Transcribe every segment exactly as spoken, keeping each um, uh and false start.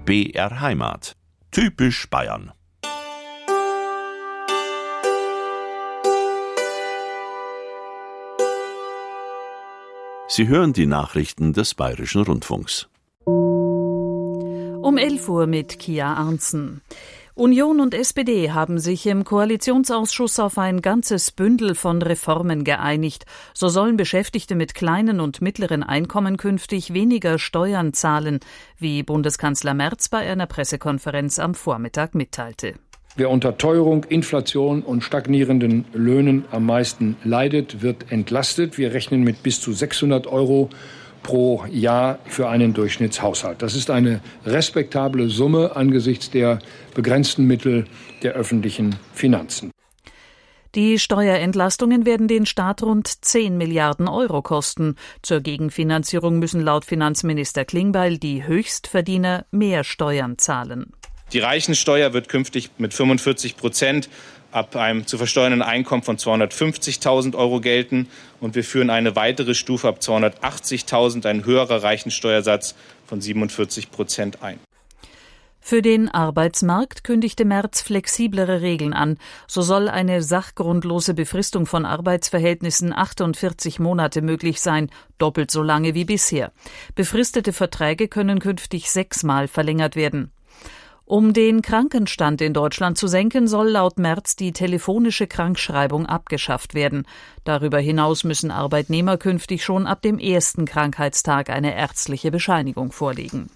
B R Heimat. Typisch Bayern. Sie hören die Nachrichten des Bayerischen Rundfunks. Um elf Uhr mit Kia Arntzen. Union und S P D haben sich im Koalitionsausschuss auf ein ganzes Bündel von Reformen geeinigt. So sollen Beschäftigte mit kleinen und mittleren Einkommen künftig weniger Steuern zahlen, wie Bundeskanzler Merz bei einer Pressekonferenz am Vormittag mitteilte. Wer unter Teuerung, Inflation und stagnierenden Löhnen am meisten leidet, wird entlastet. Wir rechnen mit bis zu sechshundert Euro pro Jahr für einen Durchschnittshaushalt. Das ist eine respektable Summe angesichts der begrenzten Mittel der öffentlichen Finanzen. Die Steuerentlastungen werden den Staat rund zehn Milliarden Euro kosten. Zur Gegenfinanzierung müssen laut Finanzminister Klingbeil die Höchstverdiener mehr Steuern zahlen. Die Reichensteuer wird künftig mit fünfundvierzig Prozent ab einem zu versteuernden Einkommen von zweihundertfünfzigtausend Euro gelten. Und wir führen eine weitere Stufe ab zweihundertachtzigtausend, ein höherer Reichensteuersatz von siebenundvierzig Prozent ein. Für den Arbeitsmarkt kündigte Merz flexiblere Regeln an. So soll eine sachgrundlose Befristung von Arbeitsverhältnissen achtundvierzig Monate möglich sein, doppelt so lange wie bisher. Befristete Verträge können künftig sechsmal verlängert werden. Um den Krankenstand in Deutschland zu senken, soll laut Merz die telefonische Krankschreibung abgeschafft werden. Darüber hinaus müssen Arbeitnehmer künftig schon ab dem ersten Krankheitstag eine ärztliche Bescheinigung vorlegen.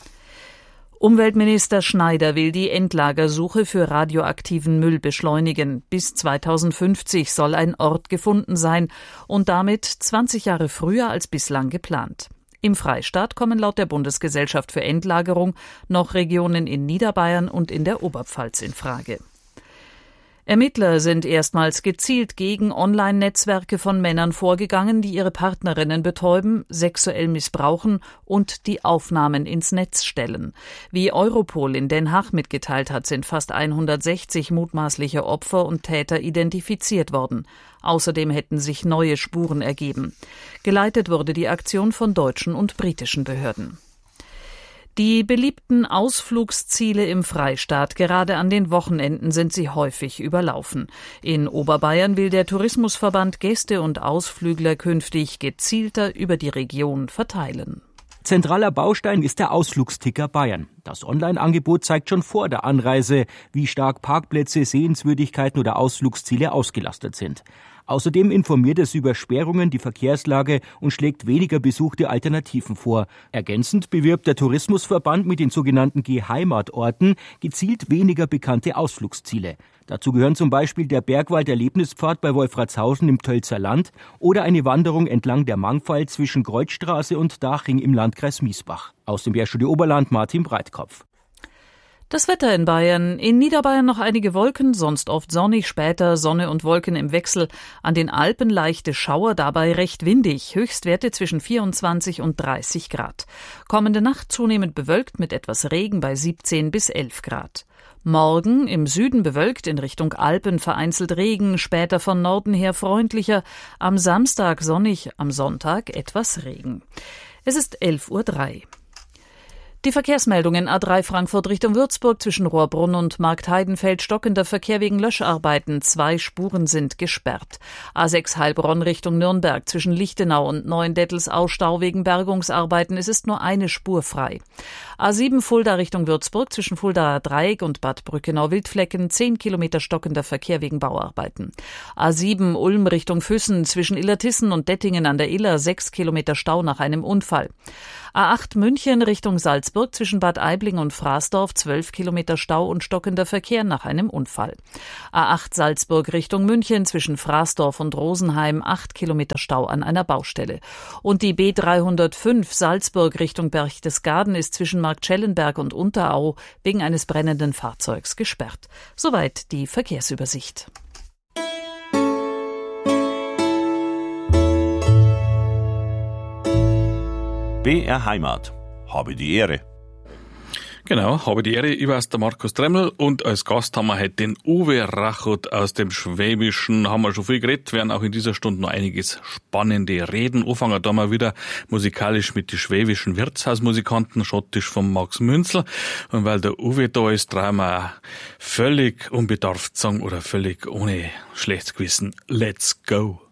Umweltminister Schneider will die Endlagersuche für radioaktiven Müll beschleunigen. Bis zweitausendfünfzig soll ein Ort gefunden sein und damit zwanzig Jahre früher als bislang geplant. Im Freistaat kommen laut der Bundesgesellschaft für Endlagerung noch Regionen in Niederbayern und in der Oberpfalz in Frage. Ermittler sind erstmals gezielt gegen Online-Netzwerke von Männern vorgegangen, die ihre Partnerinnen betäuben, sexuell missbrauchen und die Aufnahmen ins Netz stellen. Wie Europol in Den Haag mitgeteilt hat, sind fast hundertsechzig mutmaßliche Opfer und Täter identifiziert worden. Außerdem hätten sich neue Spuren ergeben. Geleitet wurde die Aktion von deutschen und britischen Behörden. Die beliebten Ausflugsziele im Freistaat, gerade an den Wochenenden, sind sie häufig überlaufen. In Oberbayern will der Tourismusverband Gäste und Ausflügler künftig gezielter über die Region verteilen. Zentraler Baustein ist der Ausflugsticker Bayern. Das Online-Angebot zeigt schon vor der Anreise, wie stark Parkplätze, Sehenswürdigkeiten oder Ausflugsziele ausgelastet sind. Außerdem informiert es über Sperrungen, die Verkehrslage und schlägt weniger besuchte Alternativen vor. Ergänzend bewirbt der Tourismusverband mit den sogenannten Geheimatorten gezielt weniger bekannte Ausflugsziele. Dazu gehören zum Beispiel der Bergwald-Erlebnispfad bei Wolfratshausen im Tölzer Land oder eine Wanderung entlang der Mangfall zwischen Kreuzstraße und Daching im Landkreis Miesbach. Aus dem Bergstudio Oberland Martin Breitkopf. Das Wetter in Bayern. In Niederbayern noch einige Wolken, sonst oft sonnig, später Sonne und Wolken im Wechsel. An den Alpen leichte Schauer, dabei recht windig. Höchstwerte zwischen vierundzwanzig und dreißig Grad. Kommende Nacht zunehmend bewölkt mit etwas Regen bei siebzehn bis elf Grad. Morgen im Süden bewölkt, in Richtung Alpen vereinzelt Regen, später von Norden her freundlicher. Am Samstag sonnig, am Sonntag etwas Regen. Es ist elf Uhr drei. Die Verkehrsmeldungen: A drei Frankfurt Richtung Würzburg zwischen Rohrbrunn und Marktheidenfeld stockender Verkehr wegen Löscharbeiten. Zwei Spuren sind gesperrt. A sechs Heilbronn Richtung Nürnberg zwischen Lichtenau und Neuendettelsau Stau wegen Bergungsarbeiten. Es ist nur eine Spur frei. A sieben Fulda Richtung Würzburg zwischen Fuldaer Dreieck und Bad Brückenau-Wildflecken zehn Kilometer stockender Verkehr wegen Bauarbeiten. A sieben Ulm Richtung Füssen zwischen Illertissen und Dettingen an der Iller sechs Kilometer Stau nach einem Unfall. A acht München Richtung Salzburg zwischen Bad Aibling und Fraßdorf zwölf Kilometer Stau und stockender Verkehr nach einem Unfall. A acht Salzburg Richtung München zwischen Fraßdorf und Rosenheim acht Kilometer Stau an einer Baustelle. Und die B dreihundertfünf Salzburg Richtung Berchtesgaden ist zwischen Marktschellenberg und Unterau wegen eines brennenden Fahrzeugs gesperrt. Soweit die Verkehrsübersicht. B R Heimat. Habe die Ehre. Genau, habe die Ehre, ich bin der Markus Tremmel und als Gast haben wir heute den Uwe Rachut aus dem Schwäbischen. Haben wir schon viel geredet, werden auch in dieser Stunde noch einiges spannende Reden. Anfangen da mal wieder musikalisch mit den schwäbischen Wirtshausmusikanten, schottisch von Max Münzel. Und weil der Uwe da ist, trauen wir völlig unbedarft sagen oder völlig ohne schlechtes Gewissen, let's go.